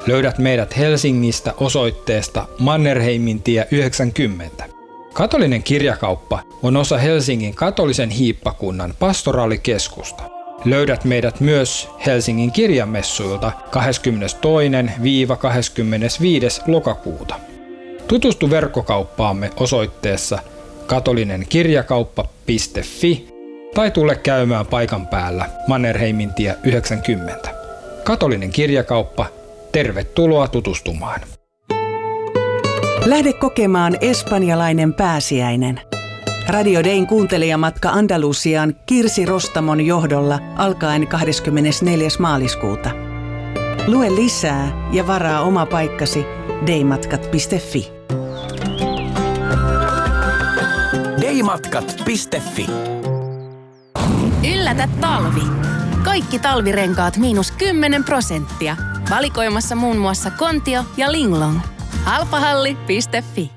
Löydät meidät Helsingistä osoitteesta Mannerheimintie 90. Katolinen kirjakauppa on osa Helsingin katolisen hiippakunnan pastoraalikeskusta. Löydät meidät myös Helsingin kirjamessuilta 22.–25. lokakuuta. Tutustu verkkokauppaamme osoitteessa katolinenkirjakauppa.fi tai tule käymään paikan päällä Mannerheimintie 90. Katolinen kirjakauppa, tervetuloa tutustumaan. Lähde kokemaan espanjalainen pääsiäinen. Radio Dayn kuuntelijamatka Andalusiaan Kirsi Rostamon johdolla alkaen 24. maaliskuuta. Lue lisää ja varaa oma paikkasi daymatkat.fi. daymatkat.fi. Yllätä talvi. Kaikki talvirenkaat -10%. Valikoimassa muun muassa Kontio ja Linglong. Halpahalli.fi.